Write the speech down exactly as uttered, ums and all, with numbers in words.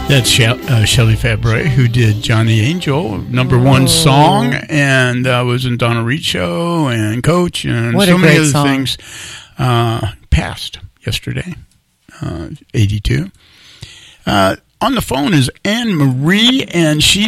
That's she- uh, Shelley Fabre, who did Johnny Angel, number one song, and uh, was in Donna Reed Show and Coach and what so a many great other song. things. Uh, passed yesterday, uh, eighty-two. Uh, on the phone is Anne Marie, and she